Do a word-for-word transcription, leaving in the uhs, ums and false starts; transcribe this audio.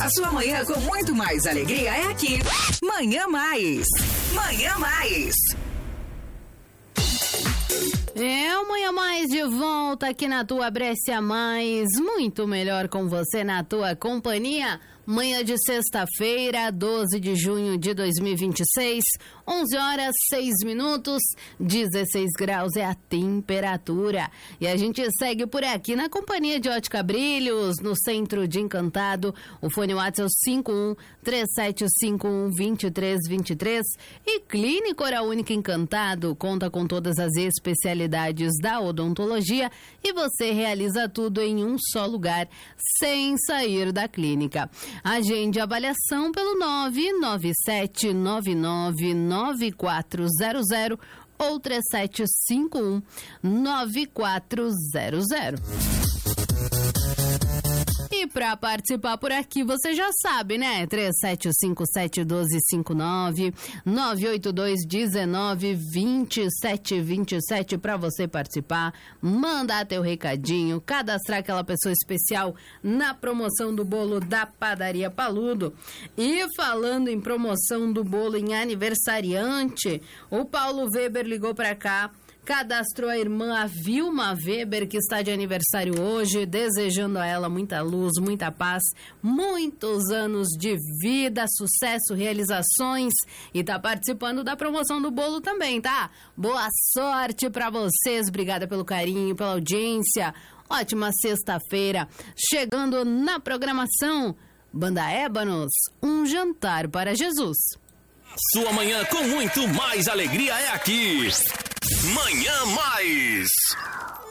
A sua manhã com muito mais alegria é aqui. Manhã Mais. Manhã Mais. É o Manhã Mais de volta aqui na tua Brescia Mais, muito melhor com você na tua companhia. Manhã de sexta-feira, doze de junho de dois mil e vinte e seis, onze horas, seis minutos, dezesseis graus é a temperatura. E a gente segue por aqui na companhia de Ótica Brilhos, no centro de Encantado. O fone WhatsApp é o cinco um, três sete cinco um, dois três dois três. E Clínica Oral Única Encantado conta com todas as especialidades da odontologia e você realiza tudo em um só lugar, sem sair da clínica. Agende a avaliação pelo nove nove sete nove nove nove quatro zero zero ou três sete cinco um nove quatro zero zero. E para participar por aqui, você já sabe, né? três sete cinco sete um dois cinco nove, nove oito dois um nove dois sete dois sete para você participar, mandar teu recadinho, cadastrar aquela pessoa especial na promoção do bolo da Padaria Paludo. E falando em promoção do bolo em aniversariante, o Paulo Weber ligou para cá, cadastrou a irmã a Vilma Weber, que está de aniversário hoje, desejando a ela muita luz, muita paz, muitos anos de vida, sucesso, realizações, e tá participando da promoção do bolo também, tá? Boa sorte pra vocês, obrigada pelo carinho, pela audiência, ótima sexta-feira, chegando na programação, Banda Ébanos, um jantar para Jesus. Sua manhã com muito mais alegria é aqui. Manhã Mais.